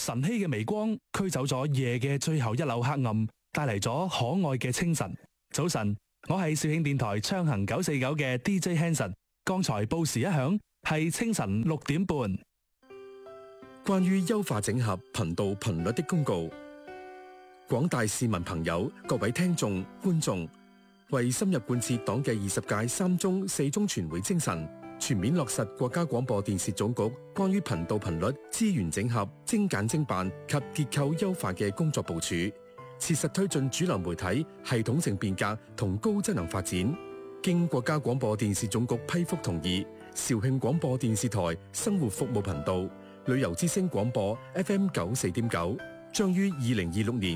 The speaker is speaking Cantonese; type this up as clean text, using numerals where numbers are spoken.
晨曦嘅微光驅走咗夜嘅最後一縷黑暗，帶嚟咗可愛嘅清晨。早晨，我係肇慶電台昌行949嘅 DJ Hanson。剛才報時一響，係清晨6點半。 關於優化整合頻道頻率的公告，廣大市民朋友、各位聽眾、觀眾，為深入貫徹黨嘅20屆3中4中全會精神，全面落實國家廣播電視總局關於頻道頻率資源整合、精簡精辦及結構優化嘅工作部署，切實推進主流媒體系統性變革同高質能發展。經國家廣播電視總局批覆同意，肇慶廣播電視台生活服務頻道、旅遊之聲廣播 FM94.9 將於2026年